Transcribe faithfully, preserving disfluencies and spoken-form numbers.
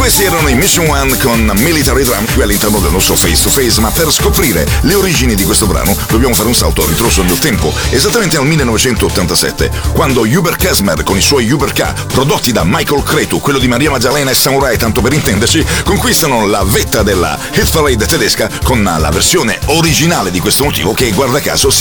Questi erano i Mission One con Military Drum qui all'interno del nostro Face to Face, ma per scoprire le origini di questo brano dobbiamo fare un salto a ritroso nel tempo, esattamente al millenovecentottantasette, quando Hubert Kessmer con i suoi Hubert K, prodotti da Michael Cretu, quello di Maria Maddalena e Samurai, tanto per intenderci, conquistano la vetta della hit parade tedesca con la versione originale di questo motivo che, guarda caso, si